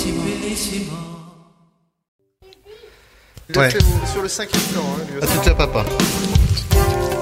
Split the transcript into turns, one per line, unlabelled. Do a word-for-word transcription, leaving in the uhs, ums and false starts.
Il a
Ouais.
fait sur le cinquième plan. Hein, lui
À
aussi.
tout à papa.